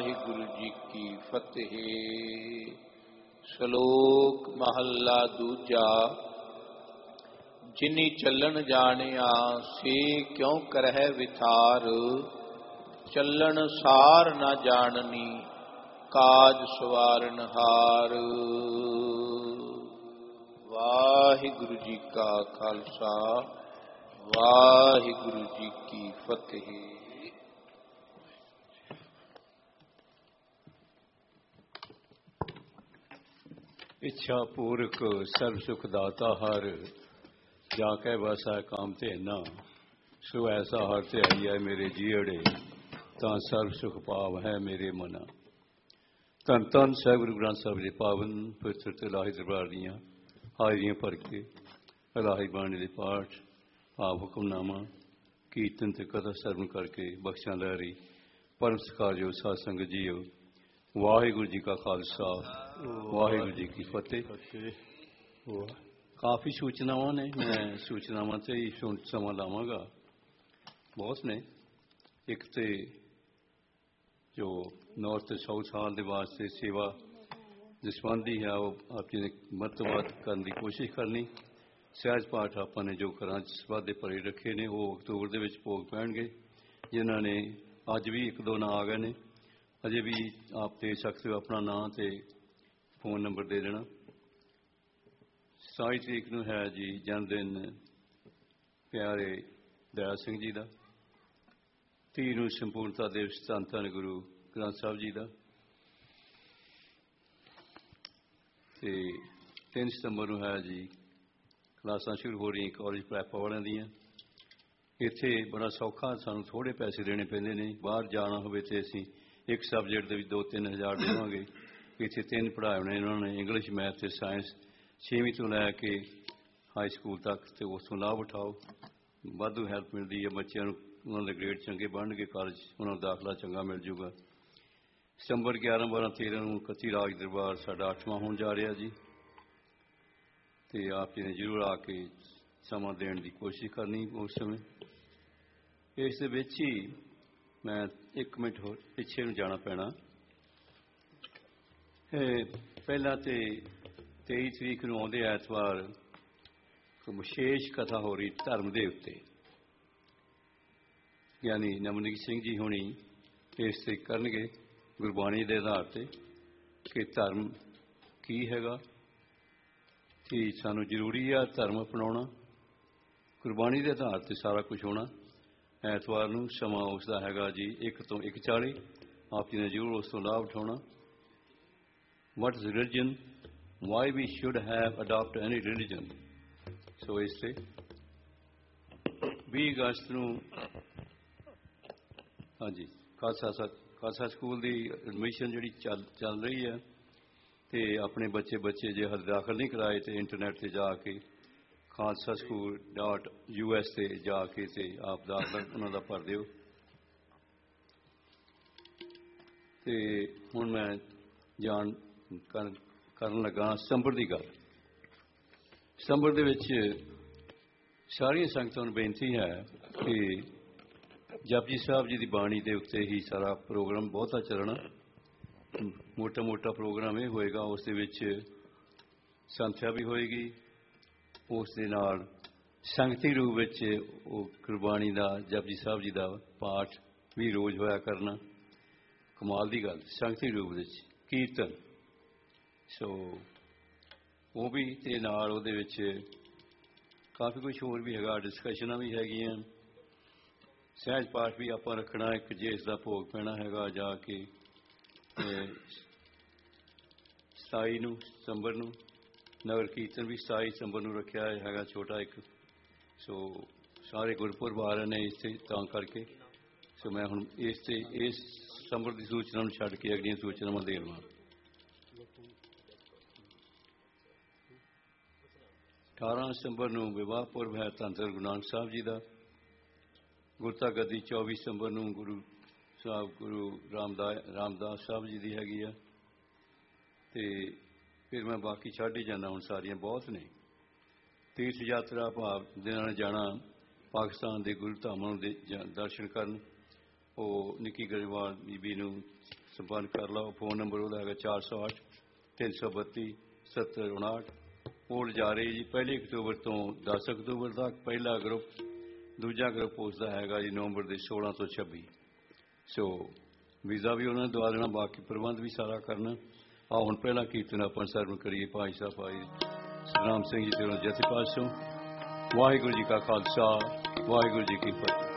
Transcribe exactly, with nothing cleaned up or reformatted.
ਵਾਹਿਗੁਰੂ ਜੀ ਕੀ ਫਤਿਹ। ਸ਼ਲੋਕ ਮਹੱਲਾ ਦੂਜਾ। ਜਿਨੀ ਚੱਲਣ ਜਾਣਿਆ ਸੇ ਕਿਉ ਕਰਹਿ ਵਿਥਾਰ, ਚੱਲਣ ਸਾਰ ਨਾ ਜਾਣਨੀ ਕਾਜ ਸਵਾਰਨ ਹਾਰ। ਵਾਹਿਗੁਰੂ ਜੀ ਕਾ ਖਾਲਸਾ, ਵਾਹਿਗੁਰੂ ਜੀ ਕੀ ਫਤਿਹ। ਇੱਛਾ ਪੂਰਕ ਸਰਬ ਸੁਖ ਦਾਤਾ ਹਰ, ਜਾ ਕੇ ਵਸੈ ਕਾਮ ਤੇ ਨਾ। ਸੋ ਐਸਾ ਹਰ ਤੇ ਆਈਐ ਮੇਰੇ ਜੀਅੜੇ, ਤਾਂ ਸਰਬ ਸੁਖ ਪਾਵ ਹੈ ਮੇਰੇ ਮਨਾ। ਧੰਨ ਧੰਨ ਸਾਹਿਬ ਗੁਰੂ ਗ੍ਰੰਥ ਸਾਹਿਬ ਦੇ ਪਾਵਨ ਪਵਿੱਤਰ ਤੇ ਇਲਾਹੀ ਦਰਬਾਰ ਦੀਆਂ ਹਾਜ਼ਰੀਆਂ ਭਰ ਕੇ ਇਲਾਹੀ ਬਾਣੀ ਦੇ ਪਾਠ, ਆਪ ਹੁਕਮਨਾਮਾ, ਕੀਰਤਨ ਤੇ ਕਥਾ ਸਰਵਣ ਕਰਕੇ ਬਖਸ਼ਾਂ ਲੈ ਰਹੀ ਪਰਮ ਸਤਿਕਾਰਯੋਗ ਸਾਧ ਸੰਗਤ ਜੀਓ, ਵਾਹਿਗੁਰੂ ਜੀ ਕਾ ਖਾਲਸਾ, ਵਾਹਿਗੁਰੂ ਜੀ ਕੀ ਫਤਿਹ। ਕਾਫੀ ਸੂਚਨਾਵਾਂ ਨੇ, ਮੈਂ ਸੂਚਨਾਵਾਂ ਤੇ ਹੀ ਸਮਾਂ ਲਾਵਾਂਗਾ। ਬਹੁਤ ਨੇ। ਇੱਕ ਤੇ ਜੋ ਨਾਰਥ ਤੇ ਸਾਊਥ ਹਾਲ ਦੇ ਵਾਸਤੇ ਸੇਵਾ ਜਿਸ ਸੰਬੰਧੀ ਹੈ ਉਹ ਆਪ ਜੀ ਨੇ ਵੱਧ ਤੋਂ ਵੱਧ ਕਰਨ ਦੀ ਕੋਸ਼ਿਸ਼ ਕਰਨੀ। ਸਹਿਜ ਪਾਠ ਆਪਾਂ ਨੇ ਜੋ ਘਰਾਂ 'ਚ ਵਾਧੇ ਭਰੇ ਰੱਖੇ ਨੇ ਉਹ ਅਕਤੂਬਰ ਦੇ ਵਿੱਚ ਭੋਗ ਪੈਣਗੇ। ਜਿਨ੍ਹਾਂ ਨੇ ਅੱਜ ਵੀ ਇੱਕ ਦੋ ਨਾਂ ਆ ਗਏ ਨੇ, ਅਜੇ ਵੀ ਆਪ ਦੇ ਸਕਦੇ ਹੋ ਆਪਣਾ ਨਾਂ ਤੇ ਫੋਨ ਨੰਬਰ ਦੇ ਦੇਣਾ। ਸਤਾਈ ਤਰੀਕ ਨੂੰ ਹੈ ਜੀ ਜਨਮ ਦਿਨ ਪਿਆਰੇ ਦਇਆ ਸਿੰਘ ਜੀ ਦਾ। ਤੀਹ ਨੂੰ ਸੰਪੂਰਨਤਾ ਦਿਵਸ ਧੰਨ ਧੰਨ ਗੁਰੂ ਗ੍ਰੰਥ ਸਾਹਿਬ ਜੀ ਦਾ। ਤੇ ਤਿੰਨ ਸਤੰਬਰ ਨੂੰ ਹੈ ਜੀ ਕਲਾਸਾਂ ਸ਼ੁਰੂ ਹੋ ਰਹੀਆਂ ਕਾਲਜ ਪ੍ਰੈਪਾ ਵਾਲਿਆਂ ਦੀਆਂ। ਇੱਥੇ ਬੜਾ ਸੌਖਾ, ਸਾਨੂੰ ਥੋੜ੍ਹੇ ਪੈਸੇ ਦੇਣੇ ਪੈਂਦੇ ਨੇ। ਬਾਹਰ ਜਾਣਾ ਹੋਵੇ ਤੇ ਅਸੀਂ ਇੱਕ ਸਬਜੈਕਟ ਦੇ ਵਿੱਚ ਦੋ ਤਿੰਨ ਹਜ਼ਾਰ ਦੇਵਾਂਗੇ। ਇੱਥੇ ਤਿੰਨ ਪੜ੍ਹਾਏ ਹੋਣੇ ਇਹਨਾਂ ਨੇ, ਇੰਗਲਿਸ਼, ਮੈਥ ਤੇ ਸਾਇੰਸ, ਛੇਵੀਂ ਤੋਂ ਲੈ ਕੇ ਹਾਈ ਸਕੂਲ ਤੱਕ। ਤੇ ਉਸ ਤੋਂ ਲਾਭ ਉਠਾਓ, ਵਾਧੂ ਹੈਲਪ ਮਿਲਦੀ ਹੈ ਬੱਚਿਆਂ ਨੂੰ। ਉਹਨਾਂ ਦੇ ਗ੍ਰੇਡ ਚੰਗੇ ਬਣਨਗੇ, ਕਾਲਜ ਉਹਨਾਂ ਨੂੰ ਦਾਖਲਾ ਚੰਗਾ ਮਿਲ ਜੂਗਾ। ਸਤੰਬਰ ਗਿਆਰਾਂ ਬਾਰਾਂ ਤੇਰਾਂ ਨੂੰ ਇਕੱਤੀ ਰਾਜ ਦਰਬਾਰ ਸਾਡਾ ਅੱਠਵਾਂ ਹੋਣ ਜਾ ਰਿਹਾ ਜੀ। ਤੇ ਆਪ ਜੀ ਨੇ ਜ਼ਰੂਰ ਆ ਕੇ ਸਮਾਂ ਦੇਣ ਦੀ ਕੋਸ਼ਿਸ਼ ਕਰਨੀ ਉਸ ਸਮੇਂ। ਇਸ ਦੇ ਵਿੱਚ ਹੀ ਮੈਂ ਇੱਕ ਮਿੰਟ ਹੋਰ ਪਿੱਛੇ ਨੂੰ ਜਾਣਾ ਪੈਣਾ। ਪਹਿਲਾਂ ਤੇ ਤੇਈ ਤਰੀਕ ਨੂੰ ਆਉਂਦੇ ਐਤਵਾਰ ਵਿਸ਼ੇਸ਼ ਕਥਾ ਹੋ ਰਹੀ ਧਰਮ ਦੇ ਉੱਤੇ। ਯਾਨੀ ਨਵਨੀਤ ਸਿੰਘ ਜੀ ਹੋਣੀ ਇਸ ਤੇ ਕਰਨਗੇ ਗੁਰਬਾਣੀ ਦੇ ਆਧਾਰ ਤੇ ਕਿ ਧਰਮ ਕੀ ਹੈਗਾ, ਕਿ ਸਾਨੂੰ ਜ਼ਰੂਰੀ ਆ ਧਰਮ ਅਪਣਾਉਣਾ। ਗੁਰਬਾਣੀ ਦੇ ਆਧਾਰ ਤੇ ਸਾਰਾ ਕੁਝ ਹੋਣਾ। ਐਤਵਾਰ ਨੂੰ ਸਮਾਂ ਉਸ ਦਾ ਹੈਗਾ ਜੀ ਇੱਕ ਤੋਂ ਇੱਕ ਚਾਲੀ। ਆਪ ਜੀ ਨੇ ਜ਼ਰੂਰ ਉਸ ਤੋਂ ਲਾਭ ਉਠਾਉਣਾ। What is religion? Why we should have adopted any religion? ਸੋ ਇਸ ਤੇ ਵੀਹ ਅਗਸਤ ਨੂੰ ਹਾਂਜੀ ਖਾਲਸਾ ਖਾਲਸਾ ਸਕੂਲ ਦੀ ਐਡਮਿਸ਼ਨ ਜਿਹੜੀ ਚੱਲ ਚੱਲ ਰਹੀ ਹੈ। ਤੇ ਆਪਣੇ ਬੱਚੇ ਬੱਚੇ ਜੇ ਹਾਲੇ ਦਾਖਲ ਨਹੀਂ ਕਰਾਏ ਤੇ ਇੰਟਰਨੈਟ ਤੇ ਜਾ ਕੇ Khalsa school dot U S ਤੇ ਜਾ ਕੇ ਤੇ ਆਪ ਦਾਖਲਾ ਉਹਨਾਂ ਦਾ ਭਰ ਦਿਓ। ਤੇ ਹੁਣ ਮੈਂ ਜਾਣ ਕਰਨ ਲੱਗਾ ਸਤੰਬਰ ਦੀ ਗੱਲ। ਸਤੰਬਰ ਦੇ ਵਿੱਚ ਸਾਰੀਆਂ ਸੰਗਤਾਂ ਨੂੰ ਬੇਨਤੀ ਹੈ ਕਿ ਜਪਜੀ ਸਾਹਿਬ ਜੀ ਦੀ ਬਾਣੀ ਦੇ ਉੱਤੇ ਹੀ ਸਾਰਾ ਪ੍ਰੋਗਰਾਮ ਬਹੁਤਾ ਚੱਲਣਾ। ਮੋਟਾ ਮੋਟਾ ਪ੍ਰੋਗਰਾਮ ਇਹ ਹੋਏਗਾ, ਉਸ ਦੇ ਵਿੱਚ ਸੰਥਿਆ ਵੀ ਹੋਏਗੀ। ਉਸ ਦੇ ਨਾਲ ਸੰਗਤੀ ਰੂਪ ਵਿੱਚ ਉਹ ਗੁਰਬਾਣੀ ਦਾ ਜਪਜੀ ਸਾਹਿਬ ਜੀ ਦਾ ਪਾਠ ਵੀ ਰੋਜ਼ ਹੋਇਆ ਕਰਨਾ। ਕਮਾਲ ਦੀ ਗੱਲ, ਸੰਗਤੀ ਰੂਪ ਵਿੱਚ ਕੀਰਤਨ। ਸੋ ਉਹ ਵੀ ਤੇ ਨਾਲ ਉਹਦੇ ਵਿੱਚ ਕਾਫੀ ਕੁਛ ਹੋਰ ਵੀ ਹੈਗਾ, ਡਿਸਕਸ਼ਨਾਂ ਵੀ ਹੈਗੀਆਂ। ਸਹਿਜ ਪਾਠ ਵੀ ਆਪਾਂ ਰੱਖਣਾ ਇੱਕ, ਜਿਸ ਦਾ ਭੋਗ ਪੈਣਾ ਹੈਗਾ ਜਾ ਕੇ ਸਤਾਈ ਨੂੰ ਸਤੰਬਰ ਨੂੰ। ਨਗਰ ਕੀਰਤਨ ਵੀ ਸਤਾਈ ਸਤੰਬਰ ਨੂੰ ਰੱਖਿਆ ਹੈਗਾ ਛੋਟਾ ਇੱਕ। ਸੋ ਸਾਰੇ ਗੁਰਪੁਰਬ ਆ ਰਹੇ ਨੇ ਇਸ 'ਤੇ, ਤਾਂ ਕਰਕੇ ਸੋ ਮੈਂ ਹੁਣ ਇਸ 'ਤੇ ਇਸ ਸਤੰਬਰ ਦੀ ਸੂਚਨਾ ਨੂੰ ਛੱਡ ਕੇ ਅਗਲੀਆਂ ਸੂਚਨਾਵਾਂ ਦੇ ਲਵਾਂ। ਅਠਾਰਾਂ ਸਤੰਬਰ ਨੂੰ ਵਿਵਾਹ ਪੁਰਬ ਹੈ ਧੰਨ ਧੰਨ ਗੁਰੂ ਨਾਨਕ ਸਾਹਿਬ ਜੀ ਦਾ। ਗੁਰਤਾ ਗੱਦੀ ਚੌਵੀ ਸਤੰਬਰ ਨੂੰ ਗੁਰੂ ਸਾਹਿਬ ਗੁਰੂ ਰਾਮਦਾਸ ਰਾਮਦਾਸ ਸਾਹਿਬ ਜੀ ਦੀ ਹੈਗੀ ਆ। ਤੇ ਫਿਰ ਮੈਂ ਬਾਕੀ ਛੱਡ ਹੀ ਜਾਂਦਾ, ਹੁਣ ਸਾਰੀਆਂ ਬਹੁਤ ਨੇ। ਤੀਰਥ ਯਾਤਰਾ ਭਾਵ ਜਿਹਨਾਂ ਨੇ ਜਾਣਾ ਪਾਕਿਸਤਾਨ ਦੇ ਗੁਰੂ ਧਾਮਾਂ ਦੇ ਦਰਸ਼ਨ ਕਰਨ, ਉਹ ਨਿੱਕੀ ਗਰੇਵਾਲ ਬੀਬੀ ਨੂੰ ਸੰਪੰਨ ਕਰ ਲਓ। ਫੋਨ ਨੰਬਰ ਉਹਦਾ ਹੈਗਾ ਚਾਰ ਸੌ ਅੱਠ ਤਿੰਨ ਸੌ ਬੱਤੀ ਸੱਤਰ ਉਣਾਹਠ। ਪੋਲ ਜਾਰੀ ਜੀ ਪਹਿਲੀ ਅਕਤੂਬਰ ਤੋਂ ਦਸ ਅਕਤੂਬਰ ਤੱਕ। ਪਹਿਲਾ ਗਰੁੱਪ। ਦੂਜਾ ਗਰੁੱਪ ਉਸਦਾ ਹੈਗਾ ਜੀ ਨਵੰਬਰ ਦੇ ਸੋਲਾਂ ਤੋਂ ਛੱਬੀ। ਸੋ ਵੀਜ਼ਾ ਵੀ ਉਹਨਾਂ ਨੇ ਦਵਾ ਦੇਣਾ, ਬਾਕੀ ਪ੍ਰਬੰਧ ਵੀ ਸਾਰਾ ਕਰਨਾ। ਆ ਹੁਣ ਪਹਿਲਾਂ ਕੀਰਤਨ ਆਪਾਂ ਸਰਵ ਕਰੀਏ। ਭਾਈ ਸਾਹਿਬ ਭਾਈ ਸਤਨਾਮ ਸਿੰਘ ਜੀ ਤੇ ਜਥੇਦਾਰ ਸਿੰਘ। ਵਾਹਿਗੁਰੂ ਜੀ ਕਾ ਖਾਲਸਾ, ਵਾਹਿਗੁਰੂ ਜੀ ਕੀ ਫਤਿਹ।